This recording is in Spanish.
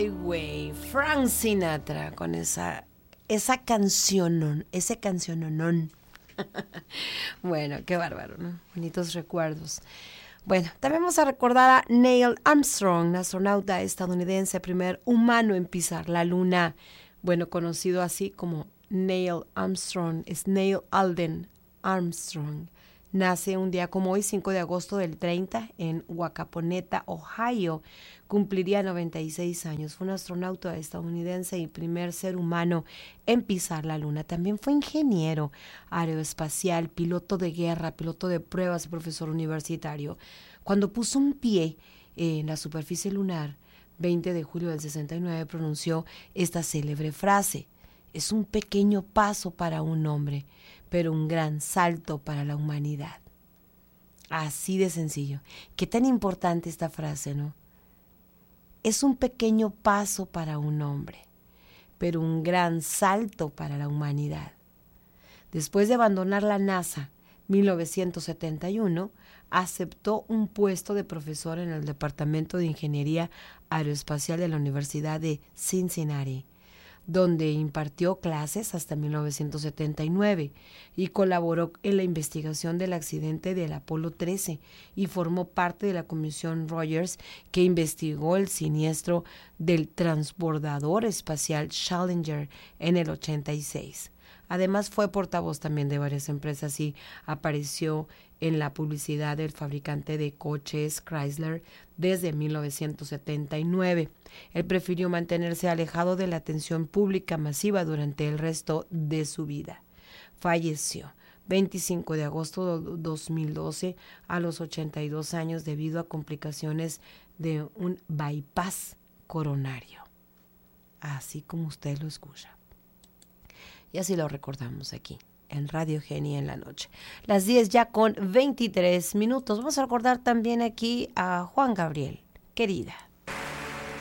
Highway, Frank Sinatra con esa canción, ese canciononón. Bueno, qué bárbaro, ¿no? Bonitos recuerdos. Bueno, también vamos a recordar a Neil Armstrong, astronauta estadounidense, primer humano en pisar la luna. Bueno, conocido así como Neil Armstrong, es Neil Alden Armstrong. Nace un día como hoy, 5 de agosto del 30, en Wacaponeta, Ohio. Cumpliría 96 años. Fue un astronauta estadounidense y primer ser humano en pisar la luna. También fue ingeniero aeroespacial, piloto de guerra, piloto de pruebas y profesor universitario. Cuando puso un pie en la superficie lunar, 20 de julio del 69, pronunció esta célebre frase: es un pequeño paso para un hombre, pero un gran salto para la humanidad. Así de sencillo. Qué tan importante esta frase, ¿no? Es un pequeño paso para un hombre, pero un gran salto para la humanidad. Después de abandonar la NASA, 1971, aceptó un puesto de profesor en el Departamento de Ingeniería Aeroespacial de la Universidad de Cincinnati, donde impartió clases hasta 1979 y colaboró en la investigación del accidente del Apolo 13 y formó parte de la Comisión Rogers que investigó el siniestro del transbordador espacial Challenger en el 86. Además fue portavoz también de varias empresas y apareció en la publicidad del fabricante de coches Chrysler desde 1979. Él prefirió mantenerse alejado de la atención pública masiva durante el resto de su vida. Falleció 25 de agosto de 2012 a los 82 años debido a complicaciones de un bypass coronario. Así como usted lo escucha. Y así lo recordamos aquí, en Radio Genia en la noche. Las 10 ya con 23 minutos. Vamos a recordar también aquí a Juan Gabriel, querida.